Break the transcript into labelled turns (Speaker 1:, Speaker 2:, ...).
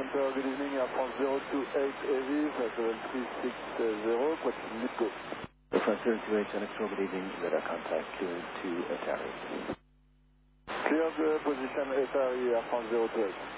Speaker 1: Center, good evening, Air France 028 Heavy, 7360, question go.
Speaker 2: Air France 028, Conexor, good evening, radar contact cleared to Atari.
Speaker 1: Cleared position Atari, Air France 028.